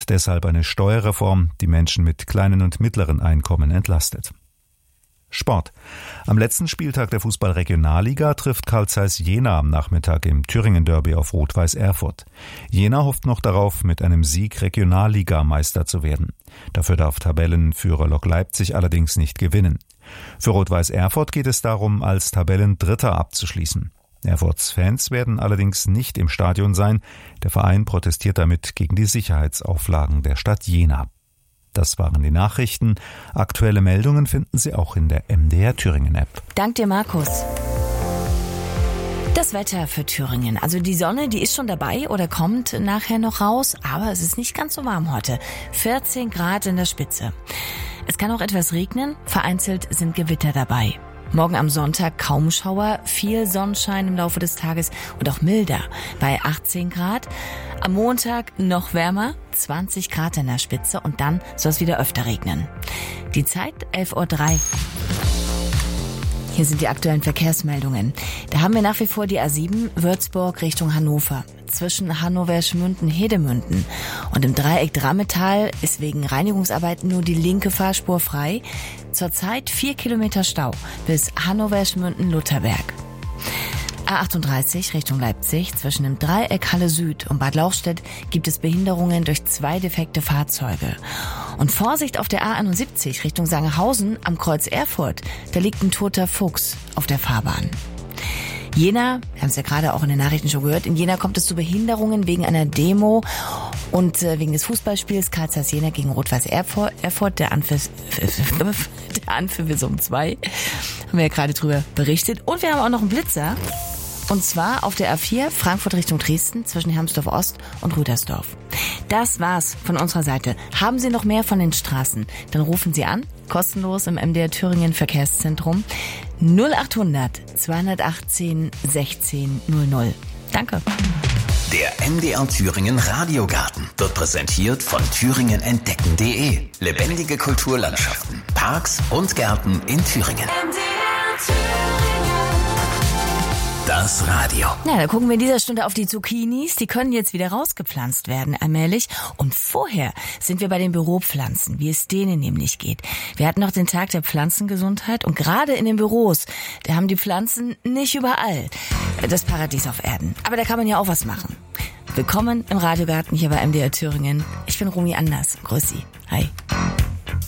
deshalb eine Steuerreform, die Menschen mit kleinen und mittleren Einkommen entlastet. Sport. Am letzten Spieltag der Fußball-Regionalliga trifft Carl Zeiss Jena am Nachmittag im Thüringen-Derby auf Rot-Weiß Erfurt. Jena hofft noch darauf, mit einem Sieg Regionalliga-Meister zu werden. Dafür darf Tabellenführer Lok Leipzig allerdings nicht gewinnen. Für Rot-Weiß Erfurt geht es darum, als Tabellendritter abzuschließen. Erfurts Fans werden allerdings nicht im Stadion sein. Der Verein protestiert damit gegen die Sicherheitsauflagen der Stadt Jena. Das waren die Nachrichten. Aktuelle Meldungen finden Sie auch in der MDR Thüringen App. Dank dir, Markus. Das Wetter für Thüringen. Also die Sonne, die ist schon dabei oder kommt nachher noch raus, aber es ist nicht ganz so warm heute. 14 Grad in der Spitze. Es kann auch etwas regnen, vereinzelt sind Gewitter dabei. Morgen am Sonntag kaum Schauer, viel Sonnenschein im Laufe des Tages und auch milder bei 18 Grad. Am Montag noch wärmer, 20 Grad in der Spitze und dann soll es wieder öfter regnen. Die Zeit 11:03 Uhr. Hier sind die aktuellen Verkehrsmeldungen. Da haben wir nach wie vor die A7 Würzburg Richtung Hannover. Zwischen Hannover-Schmünden-Hedemünden und im Dreieck Drammetal ist wegen Reinigungsarbeiten nur die linke Fahrspur frei. Zurzeit 4 Kilometer Stau bis Hannover-Schmünden-Lutherberg. A38 Richtung Leipzig. Zwischen dem Dreieck Halle Süd und Bad Lauchstädt gibt es Behinderungen durch 2 defekte Fahrzeuge. Und Vorsicht auf der A71 Richtung Sangerhausen am Kreuz Erfurt. Da liegt ein toter Fuchs auf der Fahrbahn. Jena, wir haben es ja gerade auch in den Nachrichten schon gehört, in Jena kommt es zu Behinderungen wegen einer Demo und wegen des Fußballspiels Carl Zeiss Jena gegen Rot-Weiß Erfurt, der Anpfiff ist um 2, haben wir ja gerade drüber berichtet. Und wir haben auch noch einen Blitzer, und zwar auf der A4 Frankfurt Richtung Dresden zwischen Hermsdorf Ost und Rüdersdorf. Das war's von unserer Seite. Haben Sie noch mehr von den Straßen? Dann rufen Sie an, kostenlos im MDR Thüringen Verkehrszentrum 0800 218 16 00. Danke. Der MDR Thüringen Radiogarten wird präsentiert von thüringenentdecken.de. Lebendige Kulturlandschaften, Parks und Gärten in Thüringen. MDR Thüringen. Das Radio. Ja, da gucken wir in dieser Stunde auf die Zucchinis. Die können jetzt wieder rausgepflanzt werden, allmählich. Und vorher sind wir bei den Büropflanzen, wie es denen nämlich geht. Wir hatten noch den Tag der Pflanzengesundheit und gerade in den Büros, da haben die Pflanzen nicht überall das Paradies auf Erden. Aber da kann man ja auch was machen. Willkommen im Radiogarten hier bei MDR Thüringen. Ich bin Romy Anders. Grüß Sie. Hi.